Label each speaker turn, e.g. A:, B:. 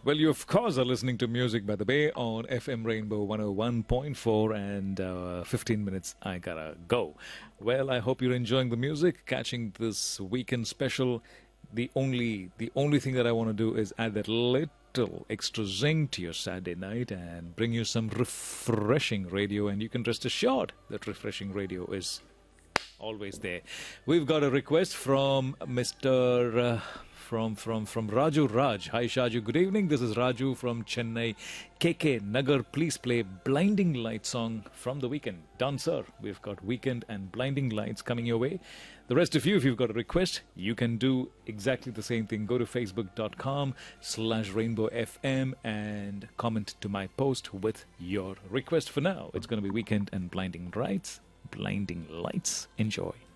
A: Well, you of course are listening to Music by the Bay on FM Rainbow 101.4 and 15 minutes I gotta go. Well, I hope you're enjoying the music, catching this weekend special. The only thing that I want to do is add that little extra zing to your Saturday night and bring you some refreshing radio, and you can rest assured that refreshing radio is always there. We've got a request from Mr. From Raju Raj. Hi Shaju, good evening. This is Raju from Chennai. KK Nagar, please play Blinding Lights song from the weekend. Done, sir. We've got Weekend and Blinding Lights coming your way. The rest of you, if you've got a request, you can do exactly the same thing. Go to facebook.com/rainbowfm and comment to my post with your request. For now, it's going to be Weekend and Blinding Lights. Blinding Lights. Enjoy.